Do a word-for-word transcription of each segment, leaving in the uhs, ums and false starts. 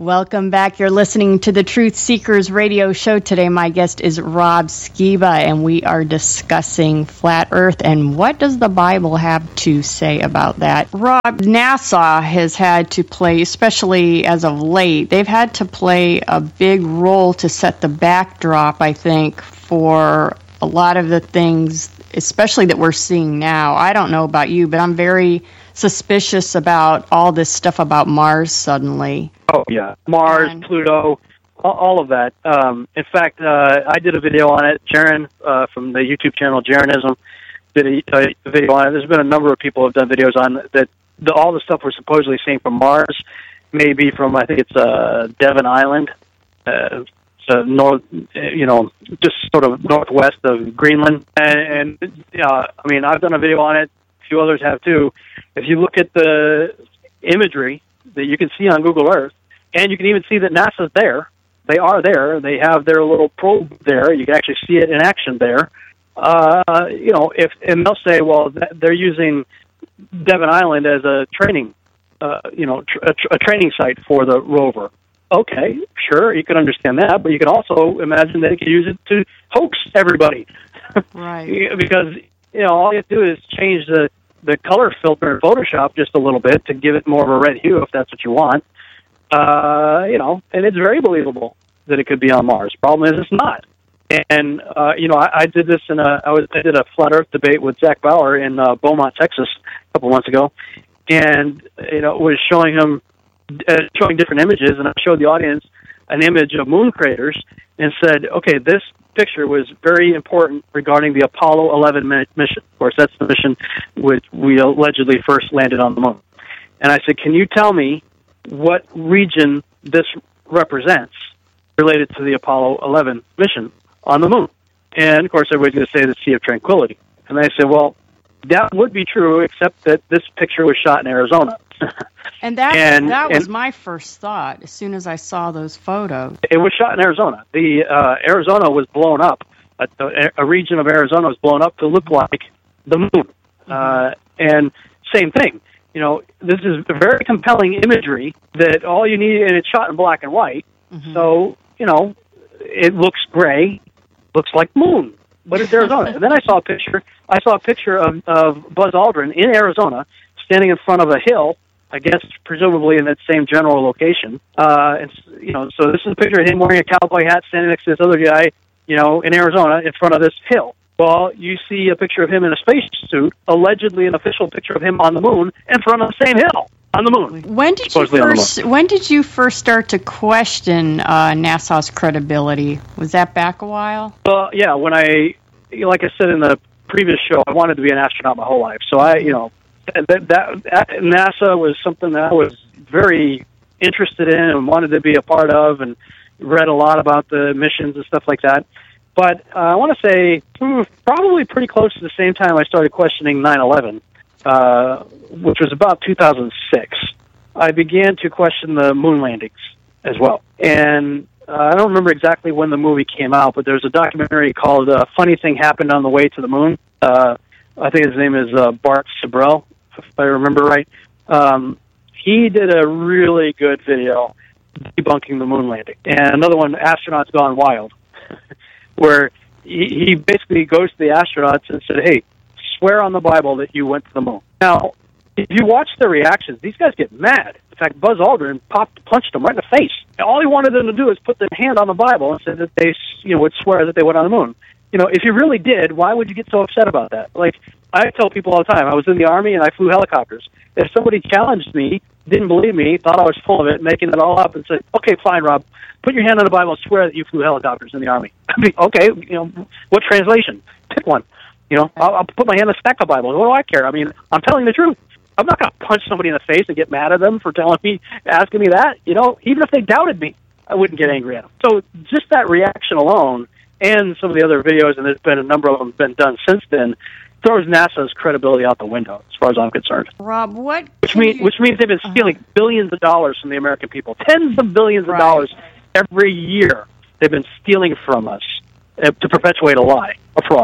Welcome back. You're listening to the Truth Seekers radio show. Today my guest is Rob Skiba, and we are discussing flat earth and what does the Bible have to say about that. Rob, NASA has had to play, especially as of late, they've had to play a big role to set the backdrop, I think, for a lot of the things, especially that we're seeing now. I don't know about you, but I'm very suspicious about all this stuff about Mars suddenly. Oh, yeah. Mars, and Pluto, all, all of that. Um, in fact, uh, I did a video on it. Jaron uh, from the YouTube channel Jaronism did a, a video on it. There's been a number of people who have done videos on that. The, all the stuff we're supposedly seeing from Mars may be from, I think it's uh, Devon Island, uh, so north, you know, just sort of northwest of Greenland. And, and uh, I mean, I've done a video on it. A few others have too. If you look at the imagery that you can see on Google Earth, and you can even see that NASA's there. They are there. They have their little probe there. You can actually see it in action there. Uh, you know, if and they'll say, well, they're using Devon Island as a training, uh, you know, tr- a, tr- a training site for the rover. Okay, sure, you can understand that, but you can also imagine that you could use it to hoax everybody. Right. Because, you know, all you have to do is change the, the color filter in Photoshop just a little bit to give it more of a red hue if that's what you want. Uh, you know, and it's very believable that it could be on Mars. Problem is, it's not. And, uh, you know, I, I did this in a, I, was, I did a flat earth debate with Zach Bauer in uh, Beaumont, Texas, a couple months ago, and, you know, was showing him, uh, showing different images, and I showed the audience an image of moon craters and said, okay, this picture was very important regarding the Apollo eleven mission. Of course, that's the mission which we allegedly first landed on the moon. And I said, can you tell me what region this represents related to the Apollo eleven mission on the moon? And, of course, everybody's going to say the Sea of Tranquility. And I said, well, that would be true, except that this picture was shot in Arizona. And that and, that was and, my first thought as soon as I saw those photos. It was shot in Arizona. The uh, Arizona was blown up. A, a region of Arizona was blown up to look like the moon. Mm-hmm. Uh, and same thing. You know, this is a very compelling imagery that all you need, and it's shot in black and white. Mm-hmm. So, you know, it looks gray, looks like moon, but it's Arizona. And then I saw a picture. I saw a picture of, of Buzz Aldrin in Arizona, standing in front of a hill, I guess presumably in that same general location. Uh, and you know, so this is a picture of him wearing a cowboy hat, standing next to this other guy, you know, in Arizona, in front of this hill. Well, you see a picture of him in a spacesuit, allegedly an official picture of him on the moon, in front of the same hill on the moon. When did you first? When did you first start to question uh, NASA's credibility? Was that back a while? Well, yeah. When I, like I said in the previous show, I wanted to be an astronaut my whole life. So I, you know, that, that, that NASA was something that I was very interested in and wanted to be a part of, and read a lot about the missions and stuff like that. But uh, I want to say probably pretty close to the same time I started questioning nine eleven, uh, which was about two thousand six. I began to question the moon landings as well. And uh, I don't remember exactly when the movie came out, but there's a documentary called uh, Funny Thing Happened on the Way to the Moon. Uh, I think his name is uh, Bart Sibrel, if I remember right. Um, he did a really good video debunking the moon landing. And another one, Astronauts Gone Wild, where he, he basically goes to the astronauts and said, hey, swear on the Bible that you went to the moon. Now, if you watch their reactions, these guys get mad. In fact, Buzz Aldrin popped, punched them right in the face. And all he wanted them to do is put their hand on the Bible and said that they, you know, would swear that they went on the moon. You know, if you really did, why would you get so upset about that? Like, I tell people all the time, I was in the Army and I flew helicopters. If somebody challenged me, didn't believe me, thought I was full of it, making it all up, and said, okay, fine, Rob, put your hand on the Bible and swear that you flew helicopters in the Army. I mean, okay, you know, what translation? Pick one. You know, I'll, I'll put my hand on the stack of Bibles. What do I care? I mean, I'm telling the truth. I'm not going to punch somebody in the face and get mad at them for telling me, asking me that. You know, even if they doubted me, I wouldn't get angry at them. So just that reaction alone, and some of the other videos, and there's been a number of them been done since then, throws NASA's credibility out the window, as far as I'm concerned. Rob, what? Which means, you... which means they've been stealing uh-huh. billions of dollars from the American people, tens of billions right. of dollars every year. They've been stealing from us uh, to perpetuate a lie, a fraud.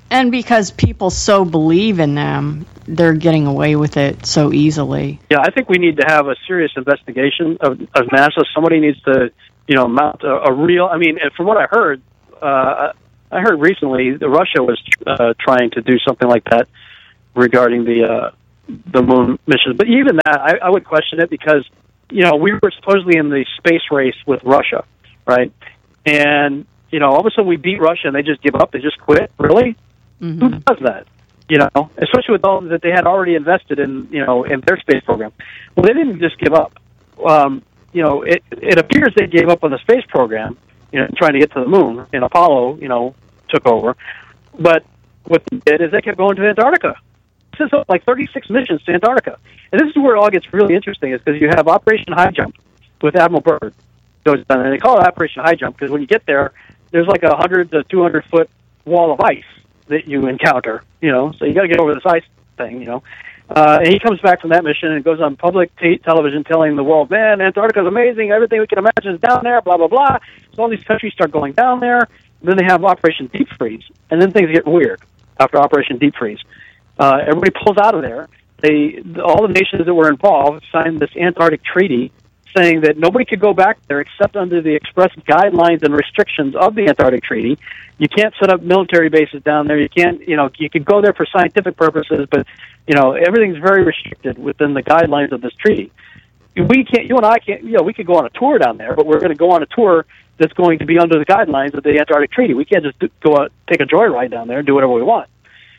And because people so believe in them, they're getting away with it so easily. Yeah, I think we need to have a serious investigation of, of NASA. Somebody needs to, you know, mount a, a real. I mean, from what I heard, uh, I heard recently that Russia was uh, trying to do something like that regarding the uh, the moon missions. But even that, I, I would question it because, you know, we were supposedly in the space race with Russia, right? And, you know, all of a sudden we beat Russia and they just give up. They just quit. Really? Mm-hmm. Who does that? You know, especially with all that they had already invested in, you know, in their space program. Well, they didn't just give up. Um, you know, it, it appears they gave up on the space program, you know, trying to get to the moon, and Apollo, you know, took over. But what they did is they kept going to Antarctica. This is like thirty-six missions to Antarctica. And this is where it all gets really interesting, is because you have Operation High Jump with Admiral Byrd. Goes down, and they call it Operation High Jump because when you get there, there's like a one hundred to two hundred foot wall of ice that you encounter, you know, so you got to get over this ice thing, you know. Uh, and he comes back from that mission and goes on public t- television telling the world, man, Antarctica's amazing, everything we can imagine is down there, blah, blah, blah. So all these countries start going down there, and then they have Operation Deep Freeze, and then things get weird after Operation Deep Freeze. Uh, everybody pulls out of there. They, all the nations that were involved signed this Antarctic Treaty saying that nobody could go back there except under the express guidelines and restrictions of the Antarctic Treaty. You can't set up military bases down there. You can't, you know, you could go there for scientific purposes, but, you know, everything's very restricted within the guidelines of this treaty. We can't, you and I can't, you know, we could go on a tour down there, but we're going to go on a tour that's going to be under the guidelines of the Antarctic Treaty. We can't just do, go out, take a joyride down there and do whatever we want.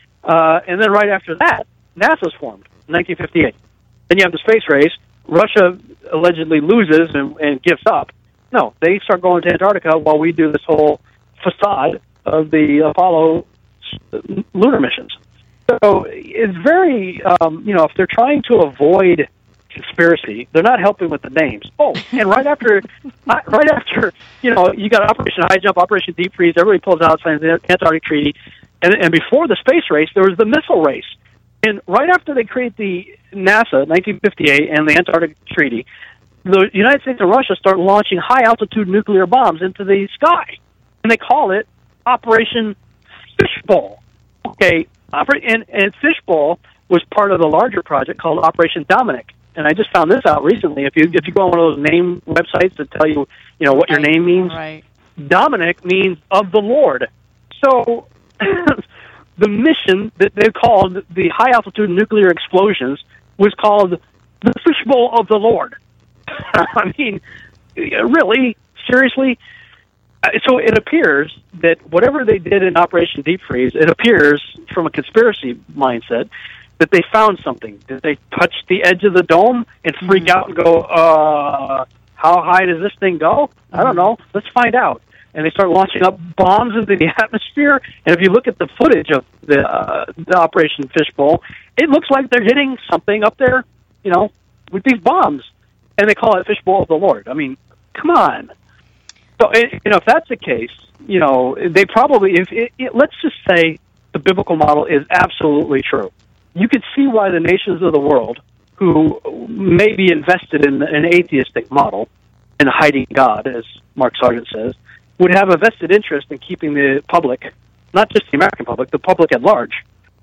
Uh, and then right after that, NASA's formed in nineteen fifty-eight. Then you have the space race. Russia allegedly loses and, and gives up. No, they start going to Antarctica while we do this whole facade of the Apollo lunar missions. So it's very, um, you know, if they're trying to avoid conspiracy, they're not helping with the names. Oh, and right after, right after, you know, you got Operation High Jump, Operation Deep Freeze, everybody pulls out, signs the Antarctic Treaty, and, and before the space race, there was the missile race. And right after they create the NASA, nineteen fifty-eight, and the Antarctic Treaty, the United States and Russia start launching high-altitude nuclear bombs into the sky. And they call it Operation Fishbowl. Okay, and, and Fishbowl was part of the larger project called Operation Dominic. And I just found this out recently. If you if you go on one of those name websites that tell you, you know, what your name means, right. Dominic means of the Lord. So the mission that they called the high-altitude nuclear explosions was called the Fishbowl of the Lord. I mean, really? Seriously? So it appears that whatever they did in Operation Deep Freeze, it appears from a conspiracy mindset that they found something. Did they touch the edge of the dome and freak mm-hmm. out and go, uh, how high does this thing go? Mm-hmm. I don't know. Let's find out. And they start launching up bombs into the atmosphere. And if you look at the footage of the, uh, the Operation Fishbowl, it looks like they're hitting something up there, you know, with these bombs. And they call it Fishbowl of the Lord. I mean, come on. So, you know, if that's the case, you know, they probably, if it, it, let's just say the biblical model is absolutely true. You could see why the nations of the world who may be invested in an atheistic model and hiding God, as Mark Sargent says, would have a vested interest in keeping the public, not just the American public, the public at large,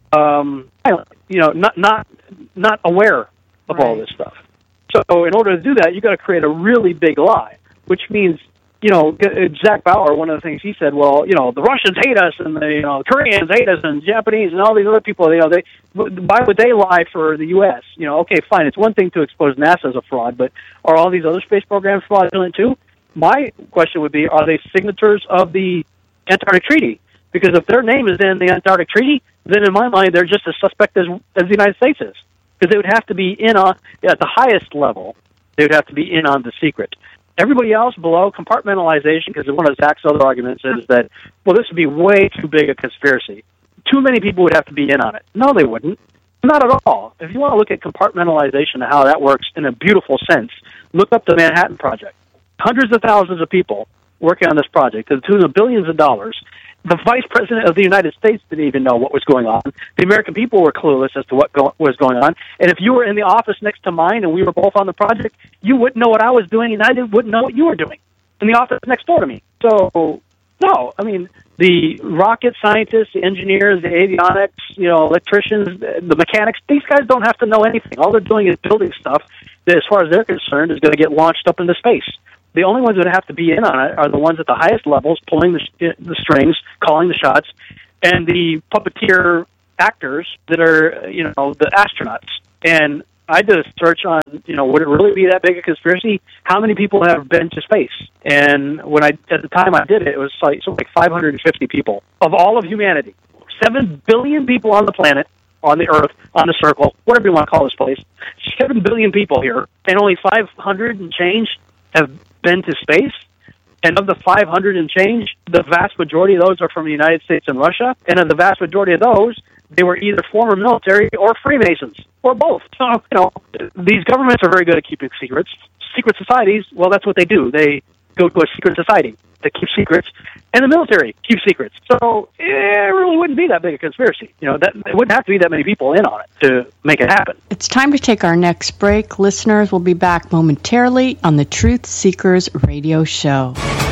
um, you know, not not not aware of right. all this stuff. So in order to do that, you've got to create a really big lie, which means, you know, Zach Bauer, one of the things he said, well, you know, the Russians hate us and the you know, Koreans hate us and Japanese and all these other people, you know, they why would they lie for the U S? You know, okay, fine, it's one thing to expose NASA as a fraud, but are all these other space programs fraudulent too? My question would be, are they signatories of the Antarctic Treaty? Because if their name is in the Antarctic Treaty, then in my mind, they're just as suspect as, as the United States is. Because they would have to be in on, at the highest level, they would have to be in on the secret. Everybody else below, compartmentalization, because one of Zach's other arguments is that, well, this would be way too big a conspiracy. Too many people would have to be in on it. No, they wouldn't. Not at all. If you want to look at compartmentalization and how that works in a beautiful sense, look up the Manhattan Project. Hundreds of thousands of people working on this project to the tune of billions of dollars. The vice president of the United States didn't even know what was going on. The American people were clueless as to what go- was going on. And if you were in the office next to mine and we were both on the project, you wouldn't know what I was doing and I wouldn't know what you were doing in the office next door to me. So No, I mean, the rocket scientists, the engineers, the avionics, you know, electricians, the mechanics, these guys don't have to know anything. All they're doing is building stuff that, as far as they're concerned, is going to get launched up into space. The only ones that have to be in on it are the ones at the highest levels, pulling the, the strings, calling the shots, and the puppeteer actors that are, you know, the astronauts. And I did a search on, you know, would it really be that big a conspiracy? How many people have been to space? And when I, at the time I did it, it was like, something like five hundred fifty people of all of humanity. Seven billion people on the planet, on the Earth, on the circle, whatever you want to call this place. Seven billion people here, and only five hundred and change have been to space. And of the five hundred and change, the vast majority of those are from the United States and Russia. And of the vast majority of those, they were either former military or Freemasons, or both. So, you know, these governments are very good at keeping secrets. Secret societies, well, that's what they do. They go to a secret society that keeps secrets, and the military keeps secrets. So it really wouldn't be that big a conspiracy. You know, that it wouldn't have to be that many people in on it to make it happen. It's time to take our next break. Listeners will be back momentarily on the Truth Seekers Radio Show.